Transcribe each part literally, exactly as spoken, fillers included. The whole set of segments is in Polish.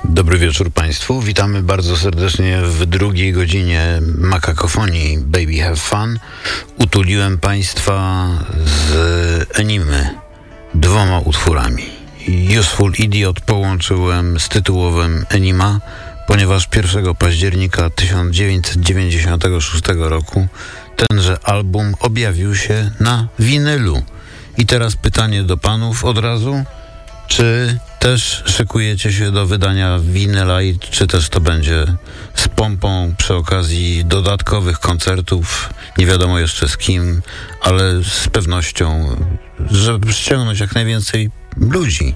Dobry wieczór Państwu. Witamy bardzo serdecznie w drugiej godzinie Makakofonii Baby Have Fun. Utuliłem Państwa z Enimy dwoma utworami. Useful Idiot połączyłem z tytułowym Enima, ponieważ pierwszego października tysiąc dziewięćset dziewięćdziesiątego szóstego roku tenże album objawił się na winylu. I teraz pytanie do panów od razu. Czy też szykujecie się do wydania winyla i czy też to będzie z pompą przy okazji dodatkowych koncertów, nie wiadomo jeszcze z kim, ale z pewnością, żeby ściągnąć jak najwięcej ludzi?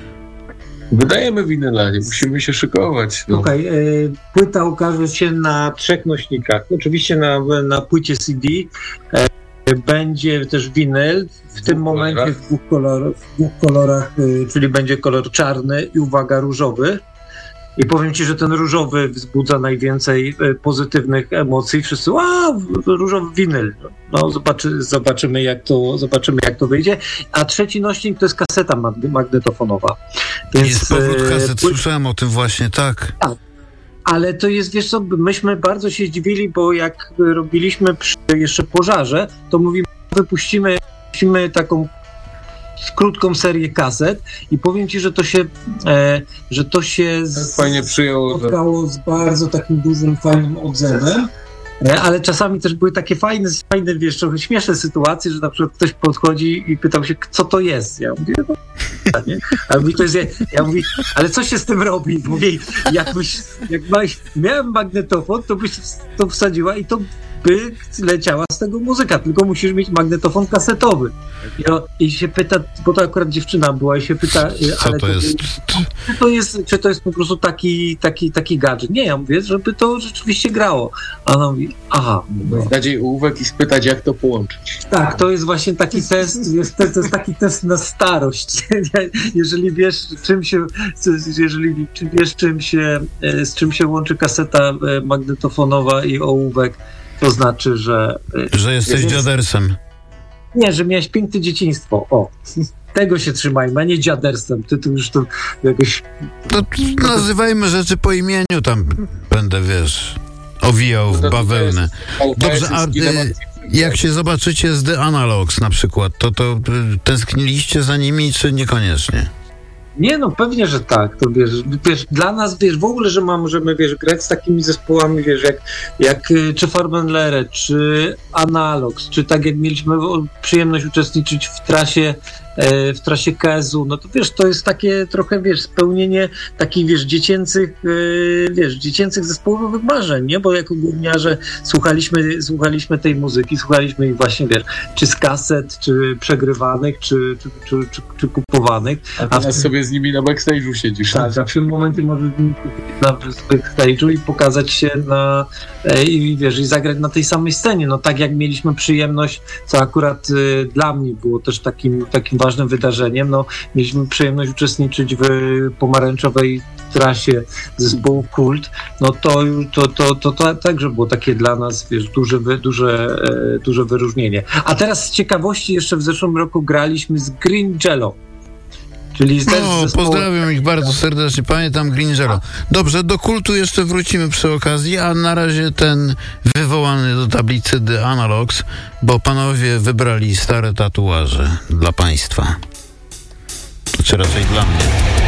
Wydajemy winyla, nie musimy się szykować. No. Okej, okay, y, płyta ukaże się na trzech nośnikach. Oczywiście na, na płycie C D. Y, Będzie też winyl, w, w tym momencie kolorach. w dwóch kolorach, w dwóch kolorach y, czyli będzie kolor czarny i uwaga, różowy. I powiem Ci, że ten różowy wzbudza najwięcej y, pozytywnych emocji. Wszyscy, a różowy winyl. No zobaczy, zobaczymy, jak to, zobaczymy jak to wyjdzie. A trzeci nośnik to jest kaseta magnetofonowa. Więc, jest powrót kaset, y, słyszałem o tym właśnie, tak. Tak. Ale to jest, wiesz co, myśmy bardzo się zdziwili, bo jak robiliśmy przy jeszcze pożarze, to mówimy, wypuścimy, wypuścimy taką krótką serię kaset i powiem Ci, że to się e, że to się z, fajnie przyjęło, spotkało z bardzo takim dużym, fajnym odzewem. Ale czasami też były takie fajne, fajne, wiesz, trochę śmieszne sytuacje, że na przykład ktoś podchodzi i pytał się, co to jest. Ja mówię, no, nie? A mówi, to jest, ja mówię, ale co się z tym robi? Mówię, jakbyś, jak małeś, miałem magnetofon, to byś to wsadziła i to by leciała z tego muzyka, tylko musisz mieć magnetofon kasetowy. I, no, i się pyta, bo to akurat dziewczyna była i się pyta, co ale to, to jest? Czy to jest, czy to jest po prostu taki, taki, taki gadżet? Nie, ja mówię, żeby to rzeczywiście grało. A ona mówi, aha. No. Dać jej ołówek i spytać, jak to połączyć. Tak, to jest właśnie taki test, jest, to jest taki test na starość. Jeżeli wiesz, czym się, jeżeli wiesz, czym się, z czym się łączy kaseta magnetofonowa i ołówek, to znaczy, że... Że jesteś jest, dziadersem. Nie, że miałeś piękne dzieciństwo. O, tego się trzymajmy, a nie dziadersem. Ty tu już to jakoś... No, nazywajmy rzeczy po imieniu, tam będę, wiesz, owijał w bawełnę. Dobrze, a jak się zobaczycie z The Analogs na przykład, to, to tęskniliście za nimi, czy niekoniecznie? Nie, no pewnie, że tak. To wiesz, wiesz, dla nas, wiesz, w ogóle, że ma, możemy, wiesz, grać z takimi zespołami, wiesz, jak, jak czy Farbenlere, czy Analogs, czy tak jak mieliśmy przyjemność uczestniczyć w trasie w trasie K S U, no to wiesz, to jest takie trochę, wiesz, spełnienie takich, wiesz, dziecięcych, wiesz, dziecięcych zespołowych marzeń, nie? Bo jako gówniarze słuchaliśmy, słuchaliśmy tej muzyki, słuchaliśmy jej właśnie, wiesz, czy z kaset, czy przegrywanych, czy, czy, czy, czy, czy kupowanych. A teraz a w... sobie z nimi na backstage'u siedzisz. Tak, a w tym momencie możesz na backstage'u i pokazać się na, i wiesz, i zagrać na tej samej scenie, no tak jak mieliśmy przyjemność, co akurat y, dla mnie było też takim, takim ważnym wydarzeniem. No, mieliśmy przyjemność uczestniczyć w pomarańczowej trasie zespołu Kult. No to, to, to, to, to także było takie dla nas, wiesz, duże, duże, duże wyróżnienie. A teraz z ciekawości jeszcze w zeszłym roku graliśmy z Green Jello. Czyli no, pozdrawiam ich bardzo serdecznie. Pamiętam Green Jello. Dobrze, do Kultu jeszcze wrócimy przy okazji, a na razie ten wywołany do tablicy The Analogs, bo panowie wybrali stare tatuaże dla państwa. Czy raczej dla mnie.